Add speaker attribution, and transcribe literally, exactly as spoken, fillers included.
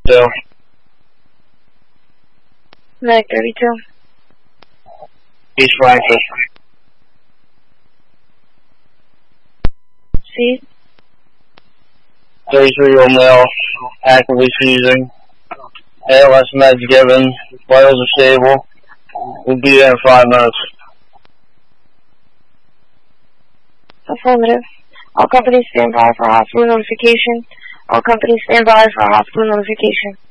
Speaker 1: thirty-two.
Speaker 2: Medic thirty-two.
Speaker 1: East Frankfurt.
Speaker 2: See?
Speaker 1: thirty-three-year-old male, actively seizing. A L S meds given. Vitals are stable. We'll be there in five minutes.
Speaker 2: Affirmative. All companies stand by for hospital notification. All companies stand by for hospital notification.